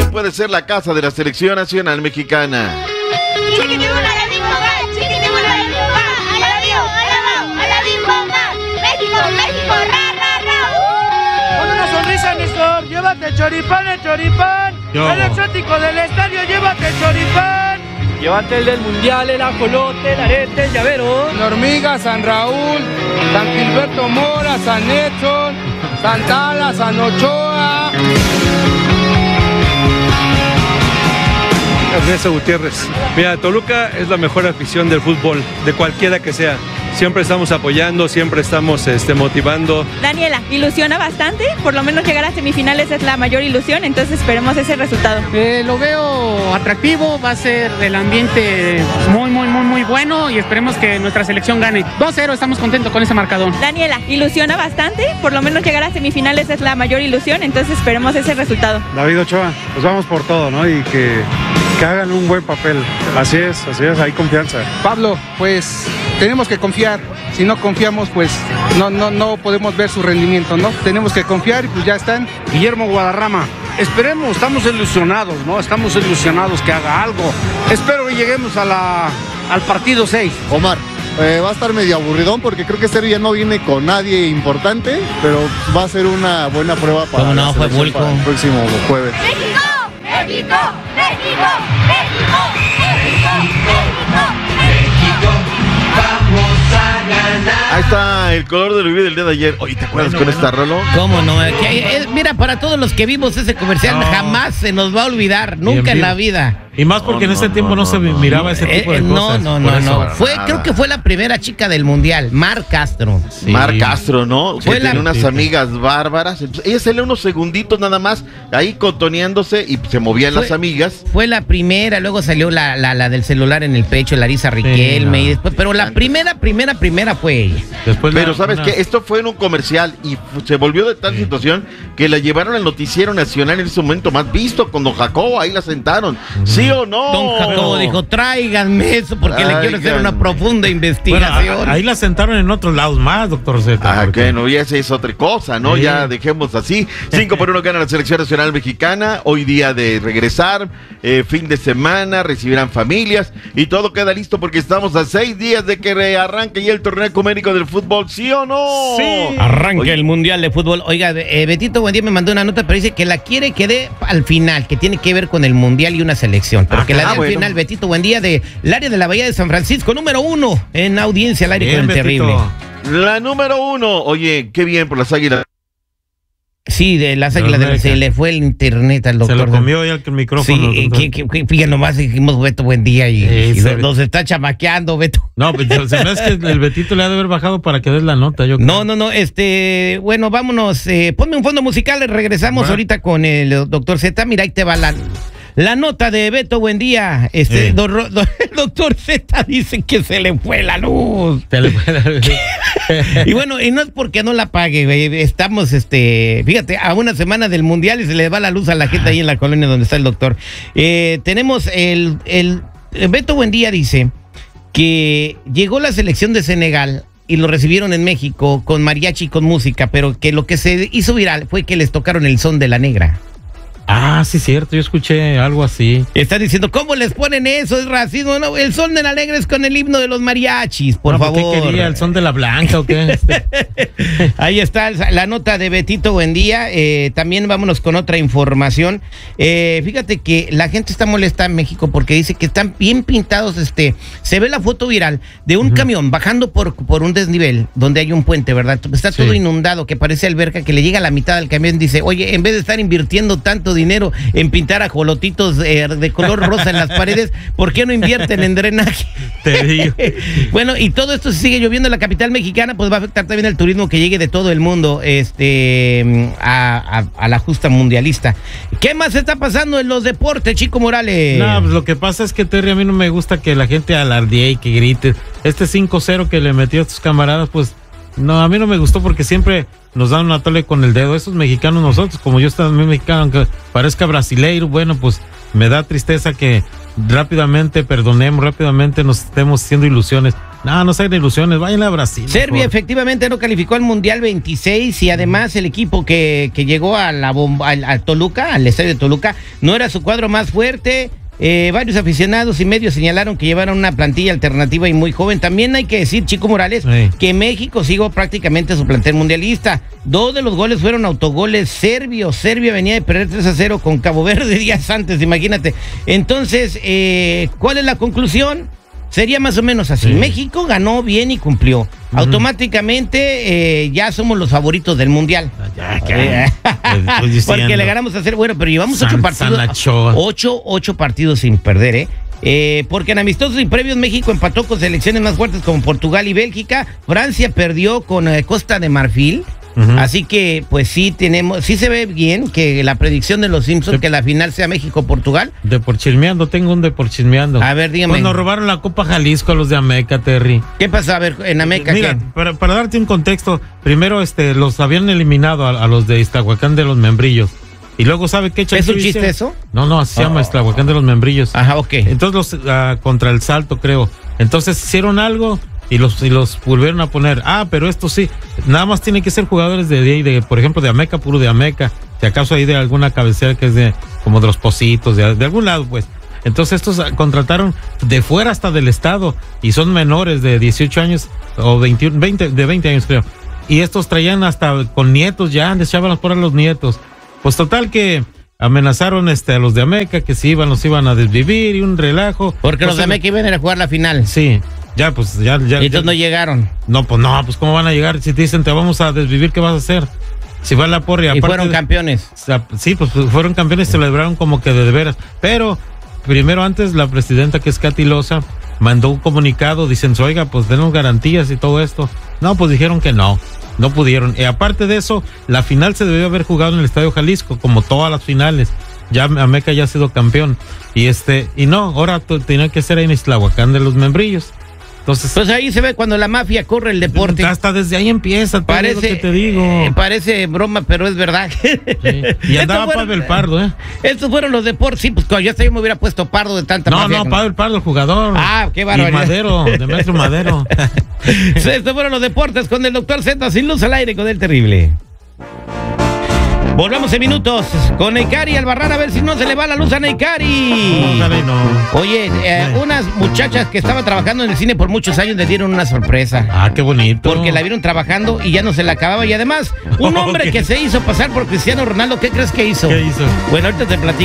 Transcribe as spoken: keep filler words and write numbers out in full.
puede ser la casa de la selección nacional mexicana. Con una sonrisa, Néstor, llévate choripán, el choripán. Yo. El exótico del estadio, llévate el choripán. Llévate el del mundial, el ajolote, el arete, el llavero. La hormiga, San Raúl, San Gilberto Mora, San Edson, Santana, San Ochoa. Ernesto Gutiérrez. Mira, Toluca es la mejor afición del fútbol, de cualquiera que sea. Siempre estamos apoyando, siempre estamos este, motivando. Daniela, ilusiona bastante, por lo menos llegar a semifinales es la mayor ilusión, entonces esperemos ese resultado. Eh, lo veo atractivo, va a ser el ambiente muy, muy, muy, muy bueno y esperemos que nuestra selección gane. dos cero, estamos contentos con ese marcador. Daniela, ilusiona bastante, por lo menos llegar a semifinales es la mayor ilusión, entonces esperemos ese resultado. David Ochoa, pues vamos por todo, ¿no? Y que, que hagan un buen papel. Así es, así es, hay confianza. Pablo, pues tenemos que confiar. Si no confiamos, pues no, no, no podemos ver su rendimiento, ¿no? Tenemos que confiar y pues ya están. Guillermo Guadarrama, esperemos, estamos ilusionados, ¿no? Estamos ilusionados que haga algo. Espero que lleguemos a la, al partido seis. Omar, eh, va a estar medio aburridón porque creo que Serbia no viene con nadie importante, pero va a ser una buena prueba para, ¿Cómo no? Fue Bulco. Para el próximo jueves. ¡México! ¡México! ¡México! ¡México! ¡México! ¡México! ¡México! ¡Vamos a ganar! Ahí está el color del video del día de ayer. Oye, ¿te acuerdas bueno, con bueno. esta Rolo? ¿Cómo no? Que, eh, mira, para todos los que vimos ese comercial, no. jamás se nos va a olvidar, nunca bien, bien. en la vida. Y más porque no, en ese no, tiempo no, no se miraba ese tipo eh, de cosas. No, no, no, no. Fue, creo que fue la primera chica del mundial, Mar Castro. Sí. Mar Castro, ¿no? Fue que la... tenía unas sí, amigas sí. bárbaras. Ella salía unos segunditos nada más ahí cotoneándose y se movían fue, las amigas. Fue la primera, luego salió la, la, la del celular en el pecho, Larisa Riquelme. Sí, no. y después, pero la primera, primera, primera fue ella. Después pero la, ¿sabes una... qué? Esto fue en un comercial y se volvió de tal sí. situación que la llevaron al noticiero nacional en ese momento más visto con don Jacobo. Ahí la sentaron. Uh-huh. ¿Sí o no? Don Jacobo dijo, tráiganme eso porque Ay, le quiero hacer una profunda investigación. Bueno, ahí la sentaron en otros lados más, doctor Z. Ah, porque... que no, y esa es otra cosa, ¿no? Sí. Ya dejemos así. Cinco por uno gana la Selección Nacional Mexicana. Hoy día de regresar, eh, fin de semana, recibirán familias y todo queda listo porque estamos a seis días de que arranque ya el torneo ecuménico del fútbol, ¿sí o no? Sí. Arranque Oye. el Mundial de Fútbol. Oiga, eh, Betito Buendía me mandó una nota, pero dice que la quiere que dé al final, que tiene que ver con el Mundial y una selección. Pero ah, que la dé al bueno. final, Betito Buendía, del área de la Bahía de San Francisco, número uno en audiencia al aire bien, con el Betito. Terrible. La número uno. Oye, qué bien por las Águilas. Sí, de las Águilas de, se le fue el internet al doctor. Se lo comió ya el micrófono. Sí, que, que, que, fíjate nomás, dijimos Beto Buendía y, sí, y nos está chamaqueando, Beto. No, pero se me hace que el Betito le ha de haber bajado para que des la nota, yo creo. No, no, no, este, bueno, vámonos, eh, ponme un fondo musical, regresamos bueno. ahorita con el doctor Z, mira, ahí te va la... La nota de Beto Buendía, este, eh. do, do, el doctor Z dice que se le fue la luz. Se le fue la luz. Y bueno, y no es porque no la pague, güey. Estamos, este, fíjate, a una semana del mundial y se le va la luz a la gente ahí en la colonia donde está el doctor. Eh, tenemos el, el, Beto Buendía dice que llegó la selección de Senegal y lo recibieron en México con mariachi y con música, pero que lo que se hizo viral fue que les tocaron el son de la negra. Ah, sí, cierto, yo escuché algo así. Están diciendo, ¿cómo les ponen eso? Es racismo. No, el son de la negra es con el himno de los mariachis, por no, favor. ¿Qué quería? ¿El son de la blanca o qué? Ahí está la nota de Betito Buendía. Eh, también vámonos con otra información. Eh, fíjate que la gente está molesta en México porque dice que están bien pintados. Este, se ve la foto viral de un uh-huh. camión bajando por, por un desnivel donde hay un puente, ¿verdad? Está todo sí. inundado, que parece alberca, que le llega a la mitad del camión. Dice, oye, en vez de estar invirtiendo tanto dinero en pintar ajolotitos eh, de color rosa en las paredes, ¿por qué no invierten en drenaje? Te digo. Bueno, y todo esto se sigue lloviendo en la capital mexicana, pues va a afectar también el turismo que llegue de todo el mundo este a, a, a la justa mundialista. ¿Qué más está pasando en los deportes, Chico Morales? No, pues lo que pasa es que, Terry, a mí no me gusta que la gente alardee y que grite. Este cinco cero que le metió a tus camaradas, pues no, a mí no me gustó porque siempre nos dan una tole con el dedo. Esos mexicanos nosotros, como yo también mexicano, aunque parezca brasileiro, bueno, pues me da tristeza que rápidamente perdonemos, rápidamente nos estemos haciendo ilusiones. No, no se hagan ilusiones, vayan a Brasil. Serbia mejor. efectivamente no calificó al Mundial veintiséis y además el equipo que, que llegó a la bomba, al, al Toluca, al estadio de Toluca, no era su cuadro más fuerte. Eh, varios aficionados y medios señalaron que llevaron una plantilla alternativa y muy joven. También hay que decir, Chico Morales, sí. que México siguió prácticamente su plantel mundialista. Dos de los goles fueron autogoles serbios. Serbia venía de perder tres a cero con Cabo Verde días antes, imagínate. Entonces, eh, ¿cuál es la conclusión? Sería más o menos así. Sí. México ganó bien y cumplió. Uh-huh. Automáticamente eh, ya somos los favoritos del Mundial. Ya, ya. Porque le ganamos a ser bueno, pero llevamos San, ocho partidos. Ocho, ocho partidos sin perder, ¿eh? Eh, porque en amistosos y previos México empató con selecciones más fuertes como Portugal y Bélgica. Francia perdió con eh, Costa de Marfil. Uh-huh. Así que, pues sí tenemos, sí se ve bien que la predicción de los Simpsons, de, que la final sea México-Portugal. De por chismeando, tengo un de por chismeando. A ver, dígame. Pues nos robaron la Copa Jalisco a los de Ameca, Terry. ¿Qué pasa? A ver, en Ameca, Mira, ¿qué? Para, para darte un contexto, primero este, los habían eliminado a, a los de Iztahuacán de los Membrillos. Y luego, ¿sabe qué? ¿Es un chiste eso? No, no, así se oh. llama Iztahuacán de los Membrillos. Ajá, ok. Entonces los, uh, contra el Salto, creo. Entonces hicieron algo... Y los, y los volvieron a poner, ah, pero esto sí, nada más tienen que ser jugadores de, de, de por ejemplo, de Ameca, puro de Ameca, si acaso hay de alguna cabecera que es de, como de los Pocitos, de, de algún lado, pues. Entonces estos contrataron de fuera hasta del estado, y son menores de dieciocho años, o veintiuno, veinte, de veinte años creo, y estos traían hasta con nietos ya, les echaban por a los nietos. Pues total que amenazaron este a los de Ameca, que si iban, los iban a desvivir, y un relajo. Porque pues los de Ameca iban a ir a jugar la final. Sí. Ya, pues, ya, ya. ¿Y entonces no llegaron? No, pues no, pues ¿cómo van a llegar? Si te dicen te vamos a desvivir, ¿qué vas a hacer? Si va la porra. Y fueron de, campeones. O sea, sí, pues fueron campeones, sí. Celebraron como que de, de veras. Pero, primero antes, la presidenta, que es Katy Loza, mandó un comunicado, dicen, oiga, pues denos garantías y todo esto. No, pues dijeron que no, no pudieron. Y aparte de eso, la final se debió haber jugado en el Estadio Jalisco, como todas las finales. Ya Ameca ya ha sido campeón. Y este, y no, ahora tenía que ser en Iztahuacán de los Membrillos. Entonces, pues ahí se ve cuando la mafia corre el deporte. Hasta desde ahí empieza, parece, lo que te digo. Eh, parece broma, pero es verdad. Sí. Y andaba Pavel Pardo, ¿eh? Estos fueron los deportes, sí, pues yo hasta yo me hubiera puesto Pardo de tanta No, mafia. no, Pavel Pardo, el jugador. Ah, qué barbaridad. Y Madero, de Maestro Madero. Estos fueron los deportes con el doctor Z, sin luz al aire, con el terrible. Volvamos en minutos con Neikari Albarrán, a ver si no se le va la luz a Neikari. No, no, no. Oye, eh, unas muchachas que estaban trabajando en el cine por muchos años le dieron una sorpresa. Ah, qué bonito. Porque la vieron trabajando y ya no se la acababa. Y además, un hombre okay. que se hizo pasar por Cristiano Ronaldo, ¿qué crees que hizo? ¿Qué hizo? Bueno, ahorita te platico.